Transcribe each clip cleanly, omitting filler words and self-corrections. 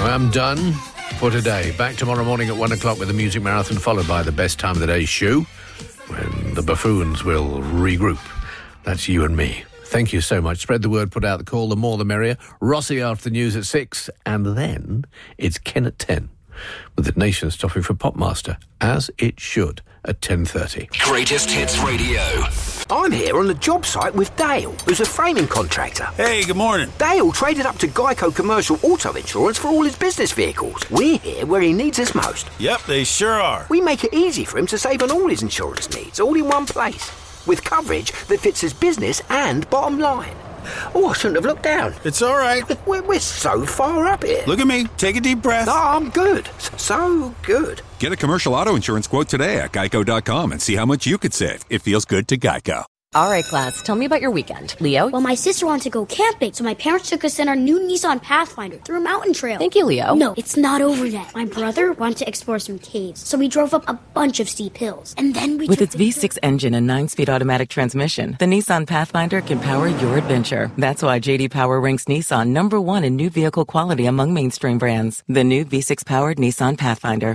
I'm done for today. Back tomorrow morning at 1 o'clock with the Music Marathon, followed by the Best Time of the Day show, when the buffoons will regroup. That's you and me. Thank you so much. Spread the word, put out the call, the more the merrier. Rossi after the news at 6, and then it's Ken at 10, with the nation stopping for Popmaster, as it should, at 10:30. Greatest Hits Radio. I'm here on the job site with Dale, who's a framing contractor. Hey, good morning. Dale traded up to Geico Commercial Auto Insurance for all his business vehicles. We're here where he needs us most. Yep, they sure are. We make it easy for him to save on all his insurance needs, all in one place, with coverage that fits his business and bottom line. Oh, I shouldn't have looked down. It's all right. We're so far up here. Look at me. Take a deep breath. No, I'm good. So good. Get a commercial auto insurance quote today at geico.com and see how much you could save. It feels good to Geico. All right, class, tell me about your weekend. Leo? Well, my sister wanted to go camping, so my parents took us in our new Nissan Pathfinder through a mountain trail. Thank you, Leo. No, it's not over yet. My brother wanted to explore some caves, so we drove up a bunch of steep hills. And then we With its V6 engine and 9-speed automatic transmission, the Nissan Pathfinder can power your adventure. That's why J.D. Power ranks Nissan number 1 in new vehicle quality among mainstream brands. The new V6-powered Nissan Pathfinder.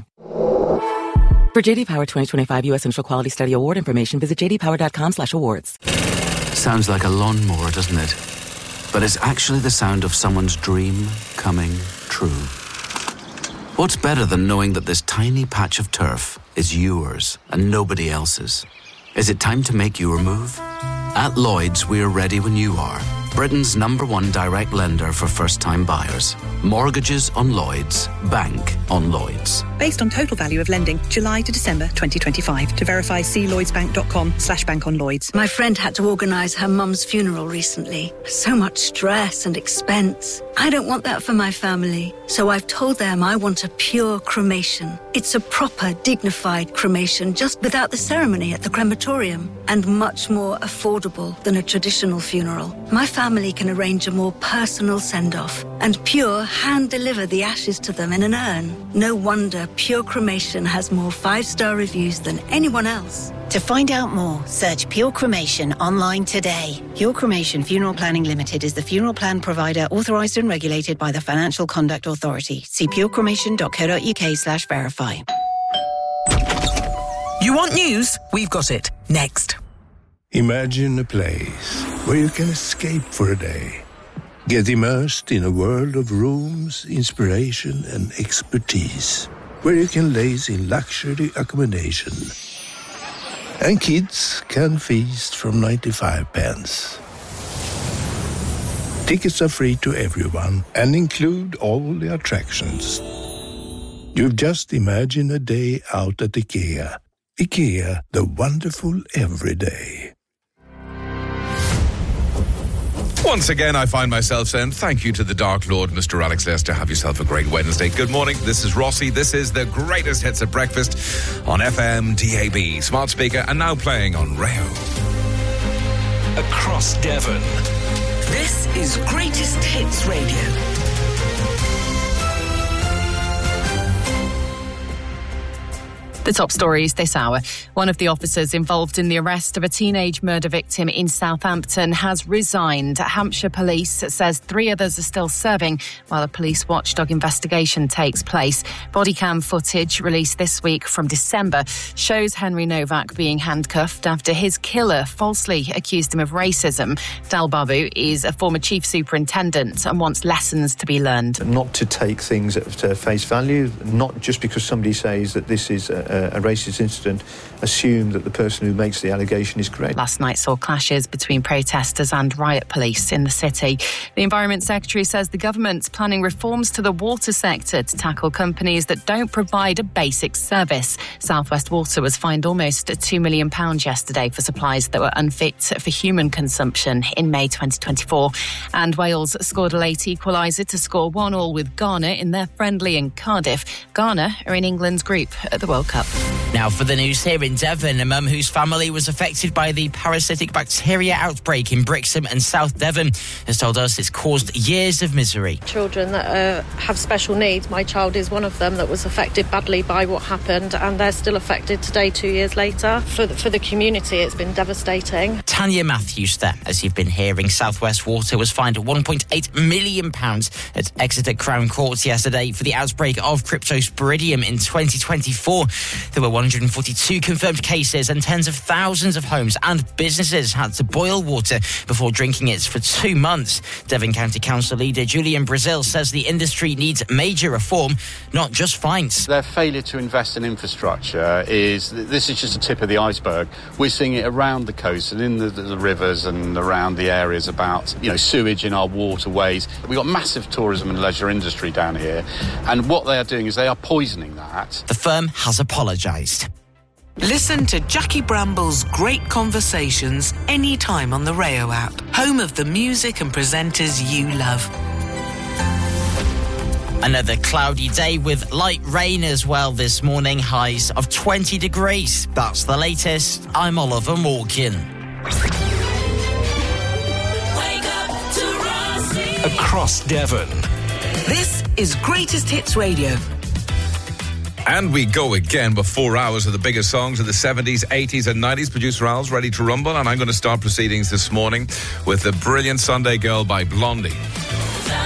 For J.D. Power 2025 U.S. Initial Quality Study Award information, visit jdpower.com/awards. Sounds like a lawnmower, doesn't it? But it's actually the sound of someone's dream coming true. What's better than knowing that this tiny patch of turf is yours and nobody else's? Is it time to make your move? At Lloyds, we're ready when you are. Britain's #1 direct lender for first-time buyers. Mortgages on Lloyds. Bank on Lloyds. Based on total value of lending, July to December 2025. To verify, see lloydsbank.com/bank on Lloyds. My friend had to organise her mum's funeral recently. So much stress and expense. I don't want that for my family. So I've told them I want a pure cremation. It's a proper, dignified cremation, just without the ceremony at the crematorium. And much more affordable than a traditional funeral. My family can arrange a more personal send-off. And Pure hand-deliver the ashes to them in an urn. No wonder Pure Cremation has more 5-star reviews than anyone else. To find out more, search Pure Cremation online today. Pure Cremation Funeral Planning Limited is the funeral plan provider authorised and regulated by the Financial Conduct Authority. See purecremation.co.uk/verify. You want news? We've got it. Next. Imagine a place where you can escape for a day. Get immersed in a world of rooms, inspiration and expertise. Where you can laze in luxury accommodation. And kids can feast from 95 pence. Tickets are free to everyone and include all the attractions. You've just imagined a day out at IKEA. IKEA, the wonderful everyday. Once again, I find myself saying thank you to the Dark Lord, Mr. Alex Lester. Have yourself a great Wednesday. Good morning. This is Rossi. This is the greatest hits at breakfast on FM, DAB, smart speaker, and now playing on Rayo. Across Devon. This is Greatest Hits Radio. The top stories this hour. One of the officers involved in the arrest of a teenage murder victim in Southampton has resigned. Hampshire Police says 3 others are still serving while a police watchdog investigation takes place. Body cam footage released this week from December shows Henry Novak being handcuffed after his killer falsely accused him of racism. Dal Babu is a former chief superintendent and wants lessons to be learned. Not to take things at face value, not just because somebody says that this is a racist incident, assume that the person who makes the allegation is correct. Last night saw clashes between protesters and riot police in the city. The Environment Secretary says the government's planning reforms to the water sector to tackle companies that don't provide a basic service. South West Water was fined almost £2 million yesterday for supplies that were unfit for human consumption in May 2024. And Wales scored a late equaliser to score 1-1 with Ghana in their friendly in Cardiff. Ghana are in England's group at the World Cup. Now for the news here in Devon, a mum whose family was affected by the parasitic bacteria outbreak in Brixham and South Devon has told us it's caused years of misery. Children that have special needs, my child is one of them that was affected badly by what happened, and they're still affected today, 2 years later. For the community, it's been devastating. Tanya Matthews there. As you've been hearing, South West Water was fined £1.8 million at Exeter Crown Court yesterday for the outbreak of Cryptosporidium in 2024. There were 142 confirmed cases and tens of thousands of homes and businesses had to boil water before drinking it for 2 months. Devon County Council leader Julian Brazil says the industry needs major reform, not just fines. Their failure to invest in infrastructure this is just a tip of the iceberg. We're seeing it around the coast and in the rivers and around the areas about, sewage in our waterways. We've got massive tourism and leisure industry down here, and what they are doing is they are poisoning that. The firm has apologised. Listen to Jackie Bramble's Great Conversations anytime on the Rayo app, home of the music and presenters you love. Another cloudy day with light rain as well this morning, highs of 20 degrees. That's the latest. I'm Oliver Morgan. Across Devon. This is Greatest Hits Radio. And we go again with 4 hours of the biggest songs of the 70s, 80s and 90s. Producer Al's ready to rumble, and I'm going to start proceedings this morning with The Brilliant Sunday Girl by Blondie.